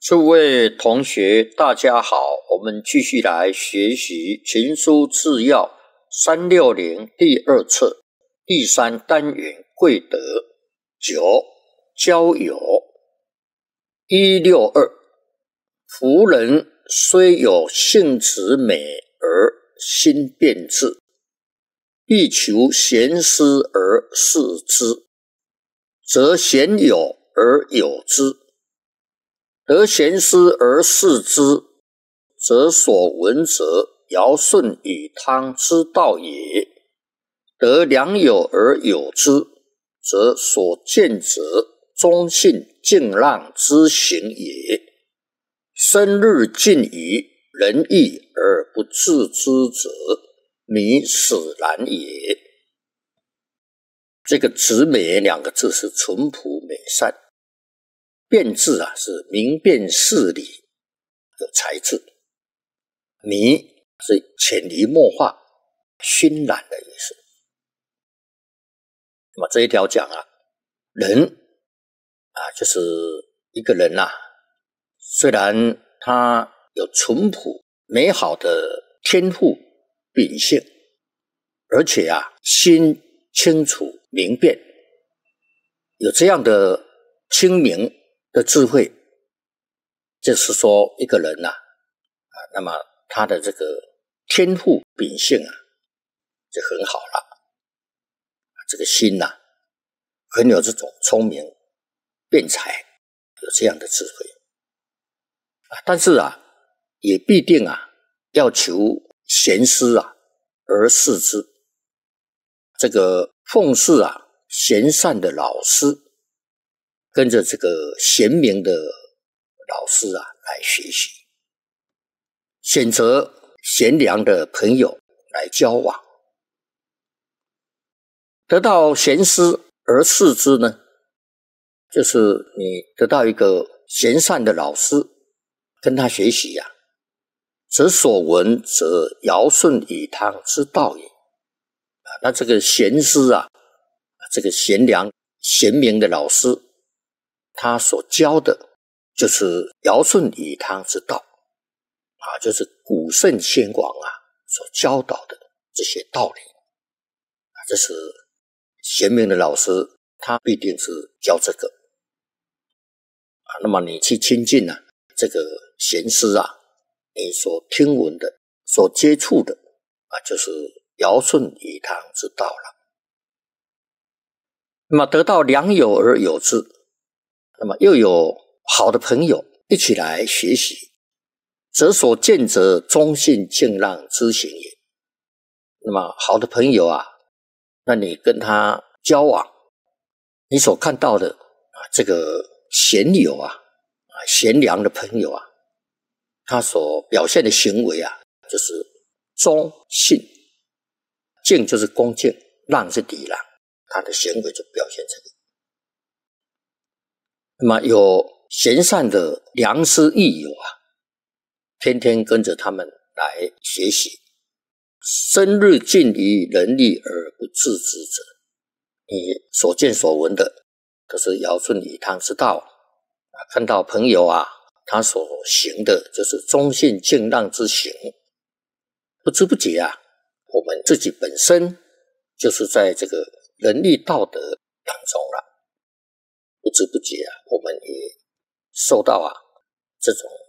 诸位同学大家好，我们继续来学习群书治要360第二册第3单元贵德9交友。162夫人虽有性子美而心变质，必求贤师而事之，则贤友而友之；得贤师而事之，则所闻者尧舜禹汤之道也；得良友而友之，则所见者忠信敬让之行也。深日近于仁义而不自知者，弥使然也。这个直美两个字是淳朴美善，辩智是明辨事理，有才智；弥是潜移默化、熏染的意思。那么这一条讲人就是一个人虽然他有淳朴美好的天赋秉性，而且心清楚明辨，有这样的清明的智慧，就是说一个人那么他的这个天赋秉性就很好了，这个心很有这种聪明辩才，有这样的智慧但是也必定要求贤师而事之，这个奉事贤善的老师，跟着这个贤明的老师来学习，选择贤良的朋友来交往。得到贤师而事之呢，就是你得到一个贤善的老师，跟他学习则所闻者尧舜禹汤之道也。那这个贤师这个贤良贤明的老师，他所教的就是尧舜禹汤之道就是古圣先王所教导的这些道理这是贤明的老师，他必定是教这个那么你去亲近这个贤师你所听闻的所接触的就是尧舜禹汤之道了。那么得到良友而友之，那么又有好的朋友一起来学习，则所见者忠信敬让之行也。那么好的朋友那你跟他交往，你所看到的这个贤友贤良的朋友他所表现的行为就是忠信，敬就是恭敬，让是礼让，他的行为就表现这个。那么有贤善的良师益友天天跟着他们来学习，深日近于仁义而不自知者，你所见所闻的都是尧舜禹汤之道看到朋友他所行的就是忠信敬让之行，不知不觉我们自己本身就是在这个仁义道德当中了，不知不觉我们也受到这种